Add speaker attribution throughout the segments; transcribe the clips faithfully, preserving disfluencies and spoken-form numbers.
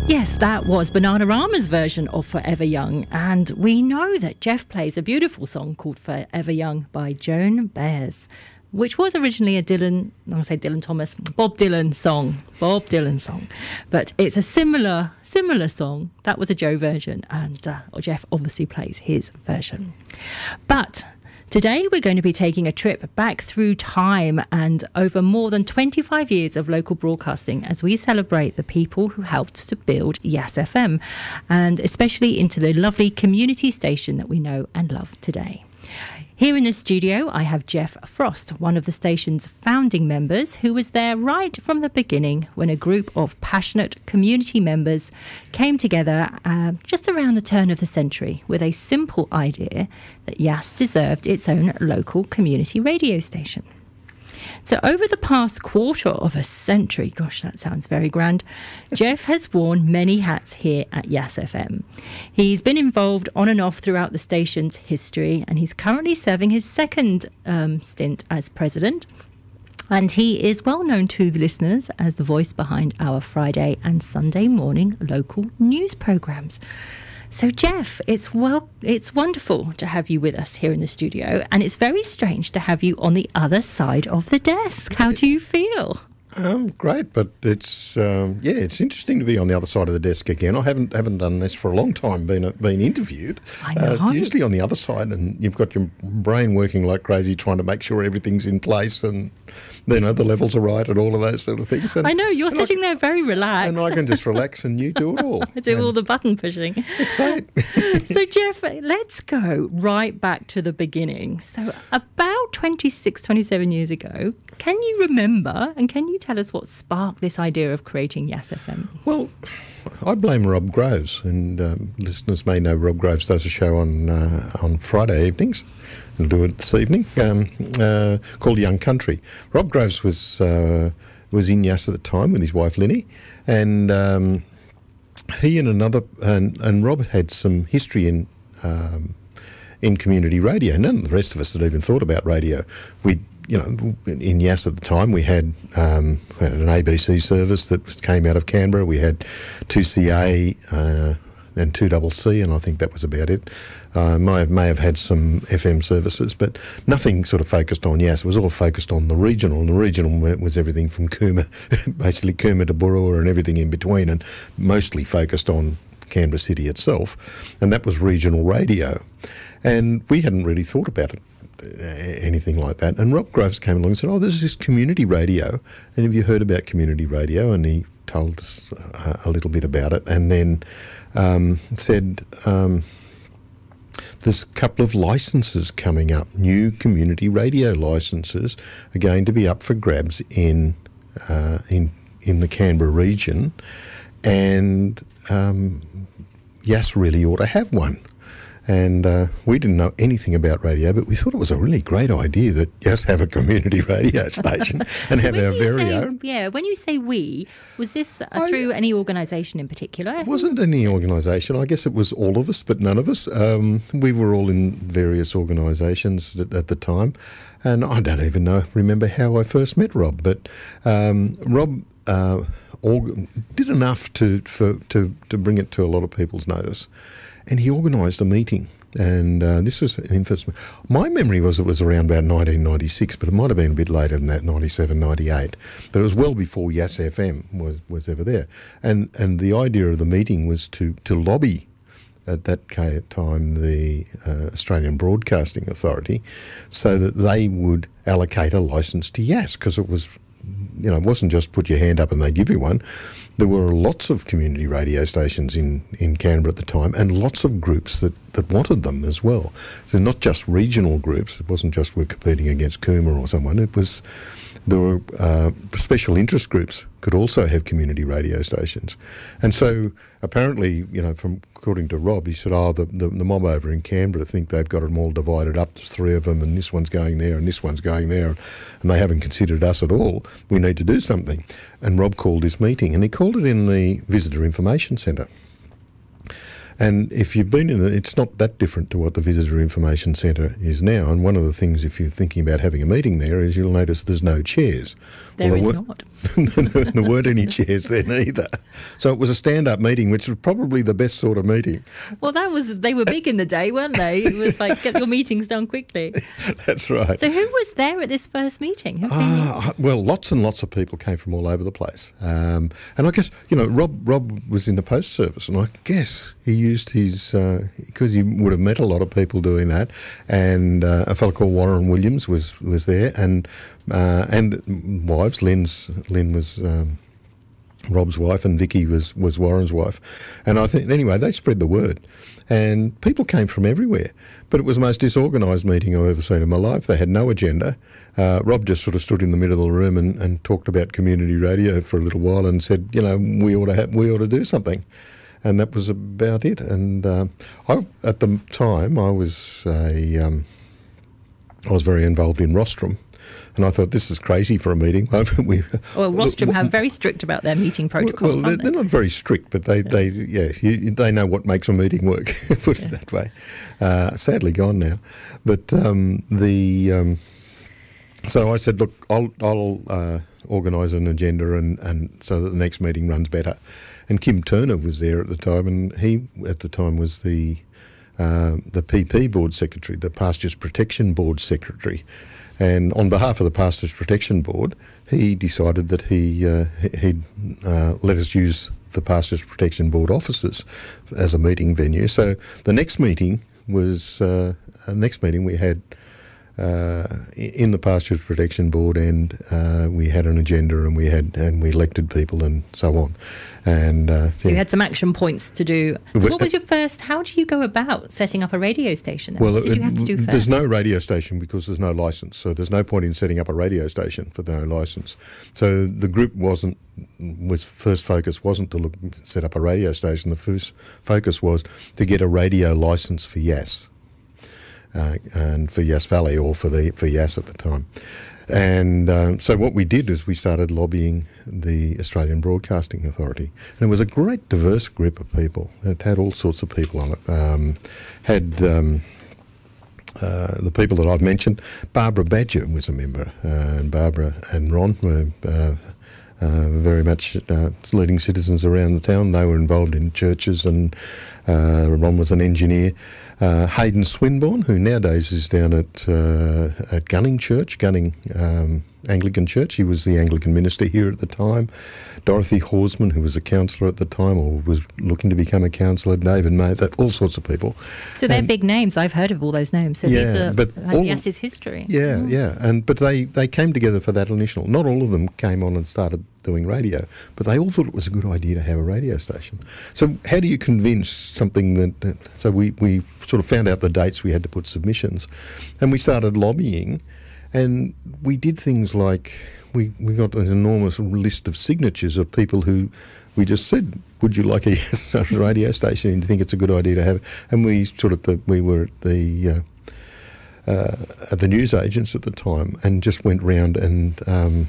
Speaker 1: Yes, that was Bananarama's version of Forever Young, and we know that Jeff plays a beautiful song called Forever Young by Joan Baez, which was originally a Dylan, I'm going to say Dylan Thomas, Bob Dylan song, Bob Dylan song, but it's a similar, similar song. That was a Joe version, and uh, Jeff obviously plays his version. But today we're going to be taking a trip back through time and over more than twenty-five years of local broadcasting as we celebrate the people who helped to build Yass F M, and especially into the lovely community station that we know and love today. Here in the studio, I have Jeff Frost, one of the station's founding members, who was there right from the beginning when a group of passionate community members came together uh, just around the turn of the century with a simple idea that Yass deserved its own local community radio station. So over the past quarter of a century, gosh, that sounds very grand, Jeff has worn many hats here at Yass F M. He's been involved on and off throughout the station's history, and he's currently serving his second um, stint as president. And he is well known to the listeners as the voice behind our Friday and Sunday morning local news programmes. So, Jeff, it's well, it's wonderful to have you with us here in the studio, and it's very strange to have you on the other side of the desk. How do you feel?
Speaker 2: Um, great, but it's um, yeah, it's interesting to be on the other side of the desk again. I haven't haven't done this for a long time, been been interviewed.
Speaker 1: I know.
Speaker 2: Uh, usually on the other side, and you've got your brain working like crazy, trying to make sure everything's in place and you know the levels are right and all of those sort of things. And,
Speaker 1: I know you're sitting
Speaker 2: I,
Speaker 1: there very relaxed,
Speaker 2: and I can just relax, and you do it all.
Speaker 1: I do
Speaker 2: and
Speaker 1: all the button pushing.
Speaker 2: It's great.
Speaker 1: So, Jeff, let's go right back to the beginning. So, about twenty-six, twenty-seven years ago, can you remember and can you tell us what sparked this idea of creating Yass F M?
Speaker 2: Well, I blame Rob Groves, and um, listeners may know Rob Groves does a show on uh, on Friday evenings. He'll do it this evening, um, uh, called Young Country. Rob Groves was uh, was in Yass at the time with his wife Linny, and um, he and another and, and Rob had some history in um, in community radio. None of the rest of us had even thought about radio. We You know, in Yass at the time, we had, um, we had an A B C service that was, came out of Canberra. We had two C A uh, and two double C, and I think that was about it. Uh, may have, may have had some F M services, but nothing sort of focused on Yass. It was all focused on the regional, and the regional was everything from Cooma, basically Cooma to Burrowa and everything in between, and mostly focused on Canberra City itself, and that was regional radio. And we hadn't really thought about it. Anything like that. And Rob Groves came along and said, oh, this is community radio. And have you heard about community radio? And he told us uh, a little bit about it, and then um, said um, there's a couple of licences coming up. New community radio licences are going to be up for grabs in uh, in in the Canberra region, and um, Yass really ought to have one. And uh, we didn't know anything about radio, but we thought it was a really great idea that Yass have a community radio station and
Speaker 1: so
Speaker 2: have our very
Speaker 1: say,
Speaker 2: own.
Speaker 1: Yeah, when you say we, was this uh,
Speaker 2: I,
Speaker 1: through any organisation in particular?
Speaker 2: It wasn't any organisation. I guess it was all of us, but none of us. Um, we were all in various organisations at, at the time, and I don't even know remember how I first met Rob, but um, Rob uh, org- did enough to, for, to to bring it to a lot of people's notice. And he organised a meeting, and uh, this was an infamous. My memory was it was around about nineteen ninety-six, but it might have been a bit later than that, ninety-seven, ninety-eight. But it was well before Yass F M was, was ever there. And and the idea of the meeting was to, to lobby, at that time, the uh, Australian Broadcasting Authority, so that they would allocate a licence to Yass, because it was, you know, it wasn't just put your hand up and they give you one. There were lots of community radio stations in, in Canberra at the time, and lots of groups that, that wanted them as well. So not just regional groups. It wasn't just we're competing against Cooma or someone. It was there were uh, special interest groups could also have community radio stations. And so apparently, you know, from according to Rob, he said, oh, the, the, the mob over in Canberra think they've got them all divided up, three of them, and this one's going there and this one's going there, and they haven't considered us at all. We need to do something. And Rob called this meeting, and he called it in the Visitor Information Centre. And if you've been in the, it's not that different to what the Visitor Information Centre is now. And one of the things, if you're thinking about having a meeting there, is you'll notice there's no chairs.
Speaker 1: There
Speaker 2: well,
Speaker 1: is
Speaker 2: there
Speaker 1: not.
Speaker 2: there weren't any chairs then either. So it was a stand-up meeting, which was probably the best sort of meeting.
Speaker 1: Well, that was, they were big in the day, weren't they? It was like, get your meetings done quickly.
Speaker 2: That's right.
Speaker 1: So who was there at this first meeting? Who came
Speaker 2: Uh, well, lots and lots of people came from all over the place. Um, and I guess, you know, Rob Rob was in the post service, and I guess he used his, uh, because he would have met a lot of people doing that, and uh, a fellow called Warren Williams was, was there, and uh, and wives, Lynn's, Lynn was... Um, Rob's wife, and Vicky was, was Warren's wife. And I think, anyway, they spread the word. And people came from everywhere. But it was the most disorganised meeting I've ever seen in my life. They had no agenda. Uh, Rob just sort of stood in the middle of the room and, and talked about community radio for a little while and said, you know, we ought to have, we ought to do something. And that was about it. And uh, I, at the time, I was a, um, I was very involved in Rostrum. And I thought, this is crazy for a meeting. we,
Speaker 1: well, Rostrum have very strict about their meeting protocols,
Speaker 2: well, they're,
Speaker 1: aren't they?
Speaker 2: they're not very strict, but they,
Speaker 1: Yeah.
Speaker 2: they yeah, you, they know what makes a meeting work, put it
Speaker 1: Yeah.
Speaker 2: that way. Uh, sadly gone now. But um, the... Um, so I said, look, I'll, I'll uh, organise an agenda and, and so that the next meeting runs better. And Kim Turner was there at the time, and he, at the time, was the uh, the P P Board Secretary, the Pastures Protection Board Secretary. And on behalf of the Pastures Protection Board, he decided that he, uh, he'd uh, let us use the Pastures Protection Board offices as a meeting venue. So the next meeting was, uh, the next meeting we had uh, in the Pastures Protection Board, and uh, we had an agenda, and we had and we elected people and so on. And uh,
Speaker 1: So you had some action points to do. So
Speaker 2: But-
Speaker 1: what was your first, how do you go about setting up a radio station then?
Speaker 2: Well,
Speaker 1: What did you
Speaker 2: it-
Speaker 1: have to do first?
Speaker 2: there's no radio station because there's no licence, so there's no point in setting up a radio station for no licence. So the group wasn't was first focus wasn't to look set up a radio station. The first focus was to get a radio licence for Yass, uh, and for Yass Valley, or for the for Yass at the time. And um, so what we did is we started lobbying the Australian Broadcasting Authority. And it was a great diverse group of people. It had all sorts of people on it. Um, had um, uh, the people that I've mentioned. Barbara Badger was a member, uh, and Barbara and Ron were uh, uh, very much uh, leading citizens around the town. They were involved in churches, and uh, Ron was an engineer. Uh, Hayden Swinburne, who nowadays is down at uh, at Gunning Church, Gunning um, Anglican Church. He was the Anglican minister here at the time. Dorothy Horsman, who was a councillor at the time, or was looking to become a councillor. David May, that, all sorts of people.
Speaker 1: So they're
Speaker 2: And-
Speaker 1: big names. I've heard of all those names. So these
Speaker 2: Yeah,
Speaker 1: are
Speaker 2: but
Speaker 1: like
Speaker 2: all-
Speaker 1: Yass's history.
Speaker 2: Yeah,
Speaker 1: Mm.
Speaker 2: yeah, and but they, they came together for that initial. Not all of them came on and started doing radio, but they all thought it was a good idea to have a radio station. So how do you convince something that... that so we, we sort of found out the dates we had to put submissions, and we started lobbying, and we did things like... We, we got an enormous list of signatures of people who we just said, would you like a radio station, and do you think it's a good idea to have? And we sort of, the, we were at the... Uh, Uh, at the news agents at the time, and just went round and um,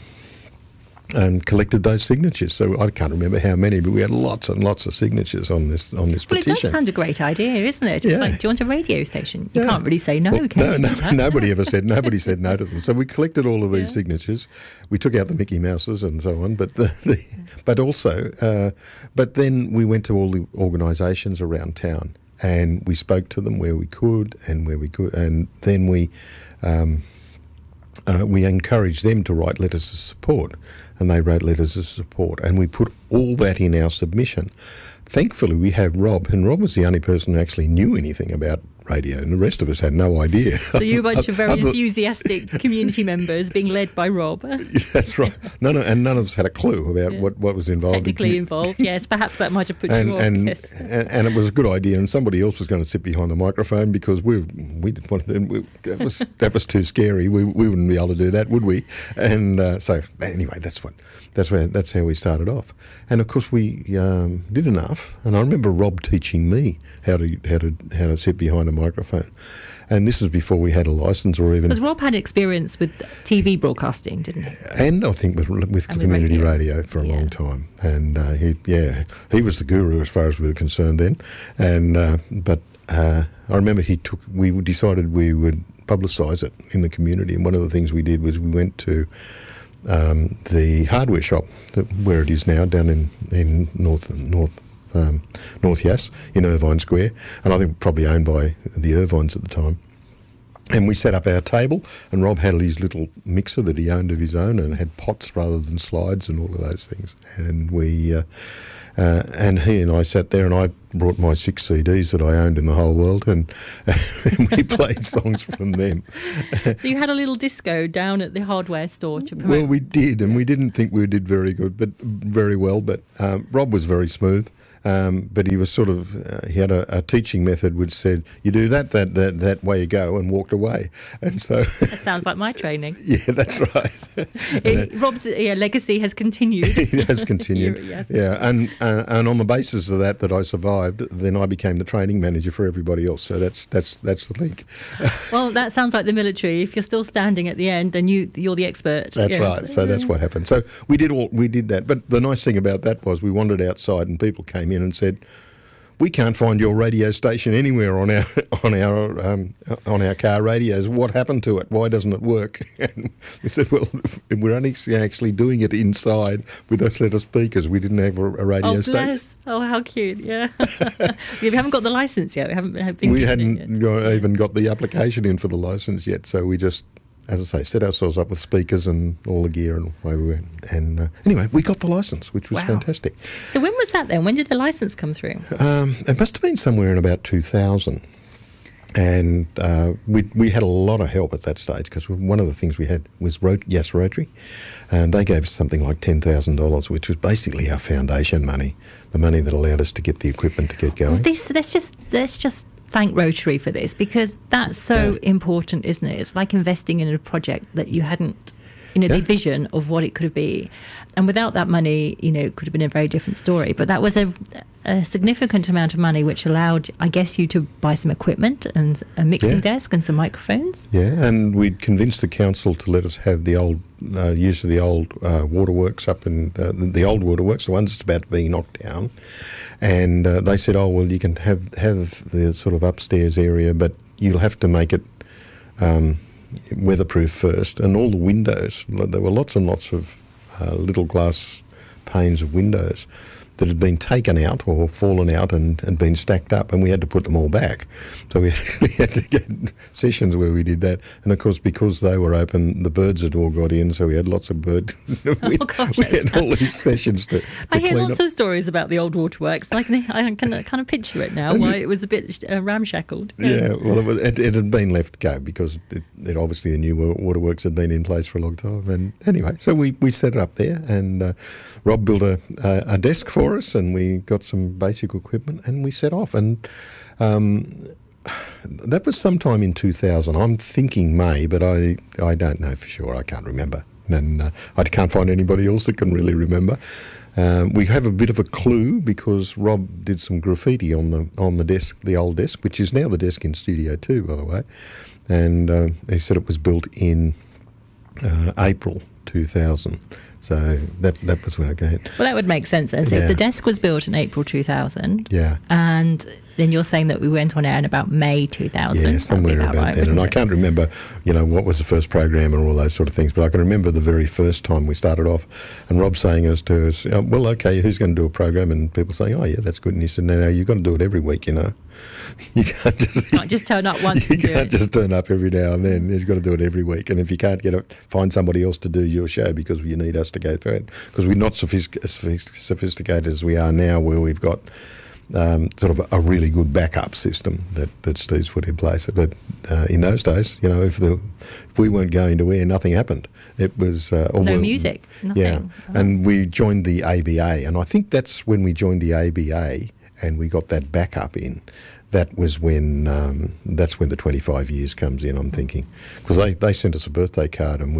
Speaker 2: and collected those signatures. So I can't remember how many, but we had lots and lots of signatures on this on this
Speaker 1: Well, it
Speaker 2: petition.
Speaker 1: does sound a great idea, isn't it? It's
Speaker 2: Yeah.
Speaker 1: like, do you want a radio station? You
Speaker 2: Yeah.
Speaker 1: can't really say no,
Speaker 2: Well,
Speaker 1: can
Speaker 2: no,
Speaker 1: you?
Speaker 2: no, nobody ever said nobody said no to them. So we collected all of these
Speaker 1: Yeah.
Speaker 2: signatures. We took out the Mickey Mouses and so on, but the, the, but also, uh, but then we went to all the organisations around town, and we spoke to them where we could and where we could, and then we um, uh, we encouraged them to write letters of support, and they wrote letters of support, and we put all that in our submission. Thankfully, we have Rob, and Rob was the only person who actually knew anything about radio, and the rest of us had no idea.
Speaker 1: So you're a bunch of very
Speaker 2: Other-
Speaker 1: enthusiastic community members being led by Rob.
Speaker 2: That's right. None of, and none of us had a clue about
Speaker 1: Yeah.
Speaker 2: what, what was involved. in
Speaker 1: Technically
Speaker 2: commu-
Speaker 1: involved, yes. Perhaps that might have put
Speaker 2: and
Speaker 1: you off.
Speaker 2: and,
Speaker 1: yes.
Speaker 2: and and it was a good idea, and somebody else was going to sit behind the microphone because we we didn't want to, we, that was that was too scary. We we wouldn't be able to do that, would we? And uh, so anyway, that's what that's where that's how we started off. And of course we um, did enough. And I remember Rob teaching me how to how to how to sit behind a microphone. And this was before we had a licence or even...
Speaker 1: Because Rob had experience with T V broadcasting, didn't he?
Speaker 2: And I think with, with
Speaker 1: And with
Speaker 2: community
Speaker 1: radio.
Speaker 2: radio. for a
Speaker 1: Yeah.
Speaker 2: long time. And uh, he, yeah, he was the guru as far as we were concerned then. And uh, But uh, I remember he took, we decided we would publicise it in the community. And one of the things we did was we went to um, the hardware shop, that, where it is now, down in, in North North um, North Yass, in Irvine Square, and I think probably owned by the Irvines at the time. And we set up our table, and Rob had his little mixer that he owned of his own, and had pots rather than slides and all of those things. And we, uh, uh, and he and I sat there, and I brought my six C Ds that I owned in the whole world, and, and we played songs from them.
Speaker 1: So you had a little disco down at the hardware store to promote.
Speaker 2: Well, we did, and we didn't think we did very good, but very well. But um, Rob was very smooth. Um, but he was sort of, uh, he had a, a teaching method which said, you do that, that, that, that way you go, and walked away. And so...
Speaker 1: That sounds like my training.
Speaker 2: Yeah, that's right.
Speaker 1: It, Rob's yeah, legacy has continued.
Speaker 2: It has continued.
Speaker 1: Yes.
Speaker 2: Yeah, and uh, and on the basis of that, that I survived, then I became the training manager for everybody else. So that's that's that's the link.
Speaker 1: Well, that sounds like the military. If you're still standing at the end, then you you're the expert.
Speaker 2: That's
Speaker 1: yes.
Speaker 2: right. So that's what happened. So we did all we did that. But the nice thing about that was we wandered outside, and people came in and said, we can't find your radio station anywhere on our on our um, on our car radios. What happened to it? Why doesn't it work? And we said, well, we're only actually doing it inside with a set of speakers. We didn't have a, a radio
Speaker 1: Oh,
Speaker 2: station.
Speaker 1: bless. Oh, how cute. Yeah. We haven't got the licence yet. We haven't been
Speaker 2: We
Speaker 1: given it
Speaker 2: hadn't
Speaker 1: yet.
Speaker 2: got, even got the application in for the licence yet. So we just, as I say, set ourselves up with speakers and all the gear, and away we went. And uh, anyway, we got the licence, which was
Speaker 1: Wow.
Speaker 2: fantastic.
Speaker 1: So when was that then? When did the licence come through?
Speaker 2: Um, it must have been somewhere in about two thousand. And uh, we we had a lot of help at that stage, because one of the things we had was Rot- Yass Rotary, and they gave us something like ten thousand dollars, which was basically our foundation money, the money that allowed us to get the equipment to get going.
Speaker 1: Well, this, let's just let's just thank Rotary for this, because that's so important, isn't it? It's like investing in a project that you hadn't, you know,
Speaker 2: Yeah.
Speaker 1: the vision of what it could be. And without that money, you know, it could have been a very different story. But that was a, a significant amount of money, which allowed, I guess, you to buy some equipment and a mixing
Speaker 2: Yeah.
Speaker 1: desk and some microphones.
Speaker 2: Yeah, and we'd convinced the council to let us have the old uh, use of the old uh, waterworks up in uh, the, the old waterworks, the ones that's about to be knocked down. And uh, they said, oh, well, you can have, have the sort of upstairs area, but you'll have to make it um, weatherproof first. And all the windows, there were lots and lots of uh, little glass panes of windows that had been taken out or fallen out and, and been stacked up, and we had to put them all back. So we actually had to get sessions where we did that. And of course, because they were open, the birds had all got in, so we had lots of bird. we,
Speaker 1: Oh, gosh,
Speaker 2: we
Speaker 1: that's
Speaker 2: had all these sessions to, to
Speaker 1: I hear
Speaker 2: clean
Speaker 1: lots
Speaker 2: up.
Speaker 1: of stories about the old waterworks. I can, I can kind of picture it now, why it was a bit uh, ramshackled.
Speaker 2: Yeah, well, it, was, it, it had been left go because it, it obviously the new wa- waterworks had been in place for a long time. And anyway, so we, we set it up there, and uh, Rob built a, a, a desk for us, and we got some basic equipment, and we set off. And um, that was sometime in two thousand. I'm thinking May, but I, I don't know for sure. I can't remember. And uh, I can't find anybody else that can really remember. Um, we have a bit of a clue because Rob did some graffiti on the on the desk, the old desk, which is now the desk in Studio Two, by the way. And uh, he said it was built in uh, April two thousand. So that that was when it came.
Speaker 1: Well, that would make sense then. So
Speaker 2: Yeah.
Speaker 1: if the desk was built in April two thousand,
Speaker 2: Yeah.
Speaker 1: and then you're saying that we went on air in about May two thousand.
Speaker 2: Yeah,
Speaker 1: That'd be
Speaker 2: somewhere about,
Speaker 1: right,
Speaker 2: then. And
Speaker 1: wouldn't
Speaker 2: I
Speaker 1: it?
Speaker 2: can't remember, you know, what was the first program and all those sort of things, but I can remember the very first time we started off, and Rob saying us to us, oh, well, okay, who's going to do a program? And people saying, oh, yeah, that's good. And he said, no, no, you've got to do it every week, you know. You can't just...
Speaker 1: Can't just turn up once
Speaker 2: You
Speaker 1: and do
Speaker 2: can't
Speaker 1: it.
Speaker 2: just turn up every now and then. You've got to do it every week. And if you can't get it, find somebody else to do your show because you need us to go through it. Because we're not sophistic- sophisticated as we are now, where we've got um, sort of a really good backup system that, that Steve's put in place. But uh, in those days, you know, if the if we weren't going to air, nothing happened. It was uh, or
Speaker 1: No
Speaker 2: well,
Speaker 1: music, nothing.
Speaker 2: Yeah, and we joined the A B A, and I think that's when we joined the A B A, and we got that backup in. That was when um, that's when the twenty-five years comes in. I'm thinking because they, they sent us a birthday card, and we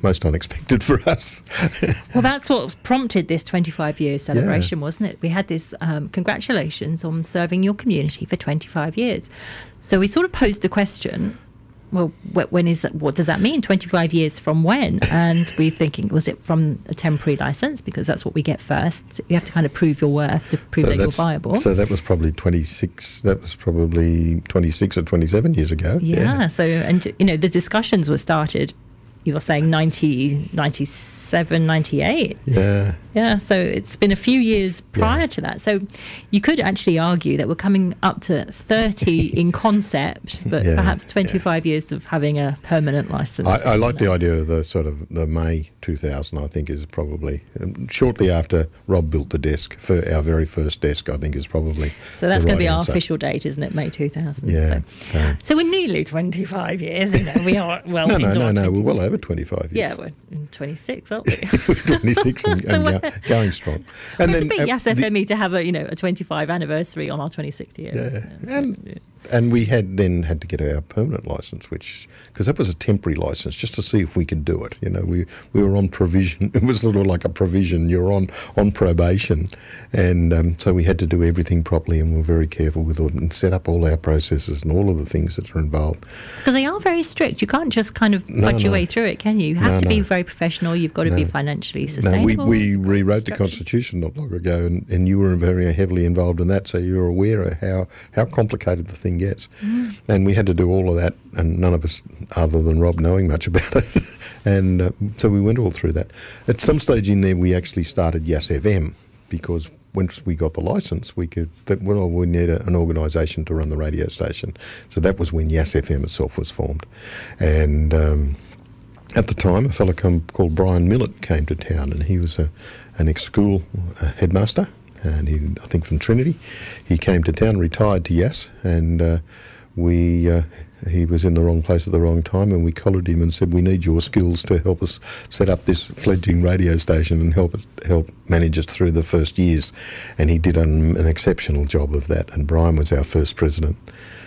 Speaker 2: most unexpected for us.
Speaker 1: Well, that's what prompted this twenty-five year celebration, yeah. wasn't it? We had this um, congratulations on serving your community for twenty-five years. So we sort of posed the question, well, when is that, what does that mean? twenty-five years from when? And we're thinking, was it from a temporary license? Because that's what we get first. So you have to kind of prove your worth to prove so that you're viable.
Speaker 2: So that was probably twenty-six, that was probably twenty-six or twenty-seven years ago.
Speaker 1: Yeah,
Speaker 2: yeah.
Speaker 1: So, and, you know, the discussions were started, you were saying ninety, ninety-seven, ninety-eight.
Speaker 2: Yeah.
Speaker 1: Yeah, so it's been a few years prior
Speaker 2: yeah.
Speaker 1: to that. So you could actually argue that we're coming up to thirty in concept, but
Speaker 2: yeah,
Speaker 1: perhaps twenty-five yeah. years of having a permanent licence.
Speaker 2: I, I like the idea of the sort of the May two thousand, I think, is probably um, shortly after Rob built the desk, for our very first desk, I think is probably.
Speaker 1: So that's going
Speaker 2: right
Speaker 1: to be our
Speaker 2: answer.
Speaker 1: official date, isn't it? May two thousand.
Speaker 2: Yeah.
Speaker 1: So, um, so we're nearly twenty-five years, you know, we are well
Speaker 2: no,
Speaker 1: into
Speaker 2: no, no,
Speaker 1: our
Speaker 2: no,
Speaker 1: twenties.
Speaker 2: we're well over twenty-five years.
Speaker 1: Yeah, we're in twenty-six, aren't we?
Speaker 2: twenty-six and, and go, going strong.
Speaker 1: And well, then, it's a bit Yes F M E to have a, you know, a twenty-five anniversary on our twenty-sixth year.
Speaker 2: Yeah.
Speaker 1: So,
Speaker 2: and,
Speaker 1: yeah.
Speaker 2: and we had then had to get our permanent licence, which, because that was a temporary licence, just to see if we could do it. You know, we we were on provision. It was sort of like a provision. You're on, on probation. And um, so we had to do everything properly, and we were very careful with it and set up all our processes and all of the things that are involved.
Speaker 1: Because they are very strict. You can't just kind of
Speaker 2: no,
Speaker 1: fudge
Speaker 2: no.
Speaker 1: your way through it, can you? You have
Speaker 2: no,
Speaker 1: to be
Speaker 2: no.
Speaker 1: very professional. You've got to
Speaker 2: no.
Speaker 1: be financially sustainable.
Speaker 2: No, we, we rewrote the Constitution not long ago, and, and you were very heavily involved in that, so you're aware of how, how complicated the thing gets. Mm. And we had to do all of that, and none of us, other than Rob, knowing much about it. and uh, so we went all through that. At some stage in there, we actually started Yes F M, because once we got the licence, we could, that, well, we need a, an organisation to run the radio station. So that was when Yes F M itself was formed. And um, at the time, a fellow come, called Brian Millett came to town, and he was a, an ex-school uh, headmaster, and he, I think from Trinity. He came to town, retired to Yes, and uh, we... Uh, he was in the wrong place at the wrong time, and we collared him and said, we need your skills to help us set up this fledgling radio station and help it, help manage us through the first years. And he did an, an exceptional job of that, and Brian was our first president.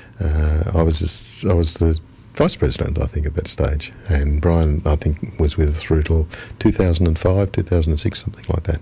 Speaker 2: Uh, I was just, I was the vice president, I think, at that stage, and Brian, I think, was with us through till two thousand five, two thousand six, something like that.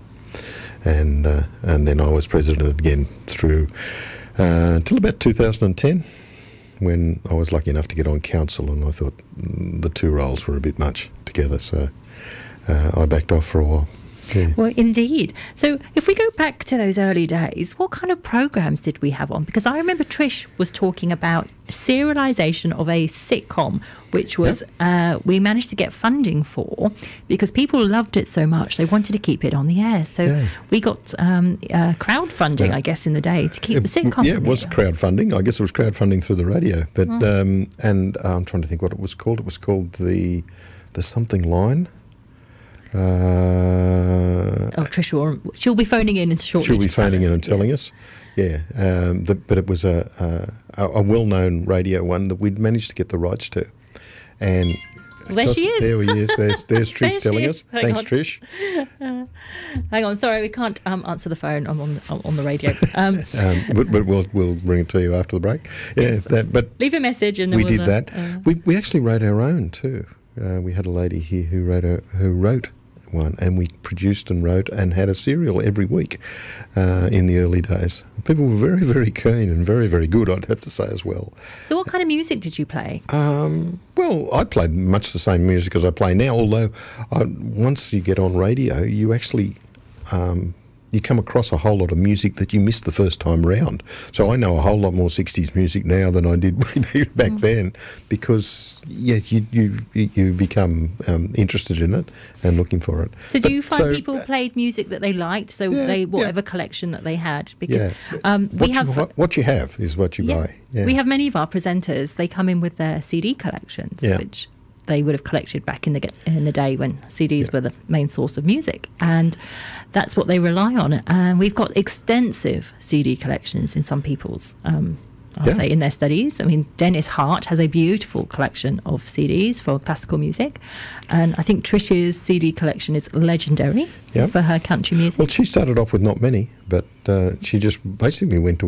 Speaker 2: And uh, and then I was president again through uh, until about two thousand ten, when I was lucky enough to get on council, and I thought mm, the two roles were a bit much together, so uh, I backed off for a while. Yeah.
Speaker 1: Well, indeed. So if we go back to those early days, what kind of programs did we have on? Because I remember Trish was talking about serialisation of a sitcom, which was yep. uh, we managed to get funding for, because people loved it so much they wanted to keep it on the air. So yeah. we got um, uh, crowdfunding, yeah. I guess, in the day to keep
Speaker 2: it,
Speaker 1: the sitcom.
Speaker 2: Yeah, it was
Speaker 1: air.
Speaker 2: crowdfunding. I guess it was crowdfunding through the radio. But mm. um, and uh, I'm trying to think what it was called. It was called the the something line. Uh,
Speaker 1: oh, Trish will, she'll be phoning in and shortly.
Speaker 2: She'll be phoning in and telling
Speaker 1: yes.
Speaker 2: us. Yeah, um, the, but it was a, a, a well-known radio one that we'd managed to get the rights to. And
Speaker 1: well, there she is.
Speaker 2: There he is. There's, there's Trish
Speaker 1: there
Speaker 2: telling
Speaker 1: is.
Speaker 2: us.
Speaker 1: Hang
Speaker 2: Thanks,
Speaker 1: on.
Speaker 2: Trish.
Speaker 1: Uh, hang on. Sorry, we can't um, answer the phone. I'm on the, on the radio. Um,
Speaker 2: um, but but we'll, we'll bring it to you after the break. Yeah,
Speaker 1: yes.
Speaker 2: that, but
Speaker 1: leave a message and then
Speaker 2: we
Speaker 1: we'll,
Speaker 2: did that.
Speaker 1: Uh,
Speaker 2: we we actually wrote our own too. Uh, we had a lady here who wrote a, who wrote one, and we produced and wrote and had a serial every week uh, in the early days. People were very, very keen and very, very good, I'd have to say as well.
Speaker 1: So what kind of music did you play?
Speaker 2: Um, well, I played much the same music as I play now, although I, once you get on radio, you actually... Um, you come across a whole lot of music that you missed the first time round. So I know a whole lot more sixties music now than I did back mm. then, because yeah, you you you become um, interested in it and looking for it.
Speaker 1: So do
Speaker 2: but,
Speaker 1: you find
Speaker 2: so,
Speaker 1: people played music that they liked? So
Speaker 2: yeah,
Speaker 1: they whatever
Speaker 2: yeah.
Speaker 1: collection that they had, because
Speaker 2: yeah.
Speaker 1: um, we
Speaker 2: what
Speaker 1: have
Speaker 2: you, what, what you have is what you
Speaker 1: yeah,
Speaker 2: buy. Yeah.
Speaker 1: We have many of our presenters. They come in with their C D collections,
Speaker 2: yeah.
Speaker 1: which they would have collected back in the in the day when C Ds yeah. were the main source of music, and that's what they rely on. And we've got extensive C D collections in some people's, um, I'll
Speaker 2: yeah.
Speaker 1: say, in their studies. I mean, Dennis Hart has a beautiful collection of C Ds for classical music, and I think Trish's C D collection is legendary
Speaker 2: yeah.
Speaker 1: for her country music.
Speaker 2: Well, she started off with not many, but uh, she just basically went to every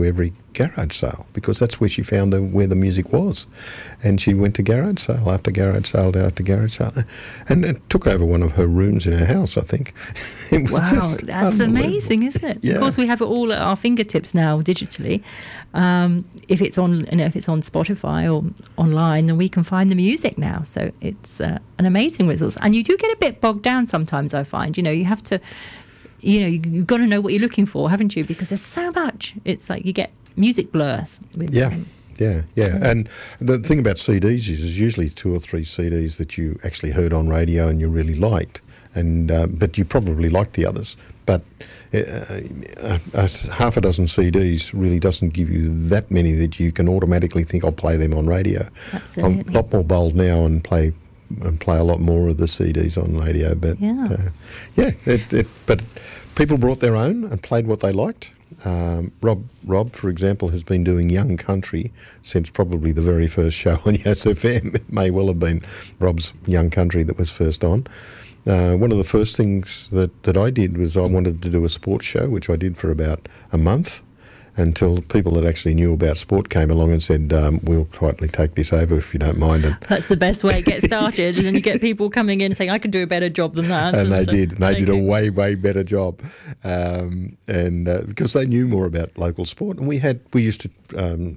Speaker 2: garage sale, because that's where she found the, where the music was. And she went to garage sale after garage sale after garage sale. And it took over one of her rooms in her house, I think. It was
Speaker 1: Wow,
Speaker 2: just
Speaker 1: that's amazing, isn't it?
Speaker 2: Yeah.
Speaker 1: Of course, we have it all at our fingertips now digitally. Um, if it's on, you know, if it's on Spotify or online, then we can find the music now. So it's uh, an amazing resource. And you do get a bit bogged down sometimes, I find. You know, you have to, you know, you, you've got to know what you're looking for, haven't you? Because there's so much. It's like you get music blurs. With,
Speaker 2: Yeah.
Speaker 1: um,
Speaker 2: Yeah, yeah. And the thing about C Ds is, is usually two or three C Ds that you actually heard on radio and you really liked, and uh, but you probably liked the others. But uh, uh, uh, half a dozen C Ds really doesn't give you that many that you can automatically think, I'll play them on radio.
Speaker 1: Absolutely.
Speaker 2: I'm a lot more bold now and play and play a lot more of the C Ds on radio. But
Speaker 1: Yeah.
Speaker 2: uh, yeah, it, it, but people brought their own and played what they liked. Um, Rob, Rob, for example, has been doing Young Country since probably the very first show on Yes F M. It may well have been Rob's Young Country that was first on. Uh, one of the first things that, that I did was I wanted to do a sports show, which I did for about a month, until people that actually knew about sport came along and said, um, we'll quietly take this over if you don't mind. And
Speaker 1: That's the best way to get started. And then you get people coming in saying, I could do a better job than that.
Speaker 2: And they
Speaker 1: so
Speaker 2: did. They did a
Speaker 1: taking-
Speaker 2: way, way better job, um, and uh, because they knew more about local sport. And we had we used to um,